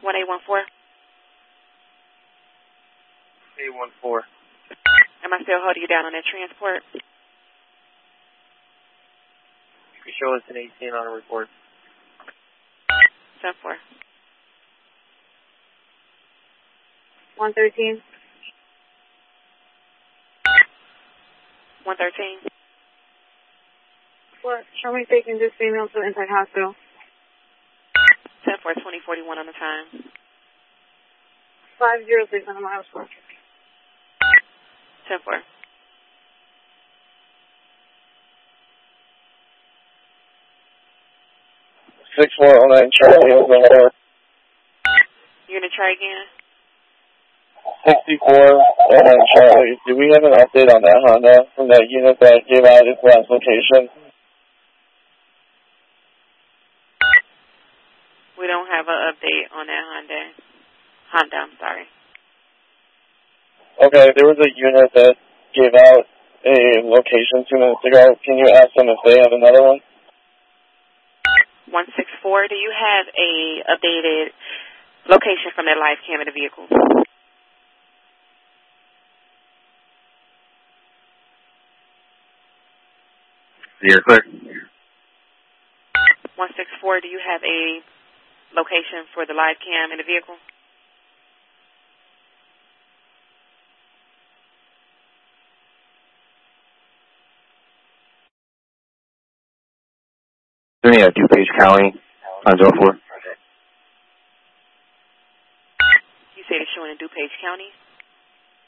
1814. 814. Am I still holding you down on that transport? You can show us an 18 on a report. 10-4. 113. 113. Show me taking this female to Inside Hospital. 10-4, 2041 on the time. 506 on the miles for. 10-4. Six 409 Charlie. You're going to try again? 6409 Charlie. Do we have an update on that Honda from that unit that gave out its last location? We don't have an update on that Honda, I'm sorry. Okay, there was a unit that gave out a location 2 minutes ago. Can you ask them if they have another one? 164, do you have a updated location from that live cam in the vehicle? You're clear. 164, do you have a location for the live cam in the vehicle? Yeah, DuPage County on 04. You said it's showing in DuPage County?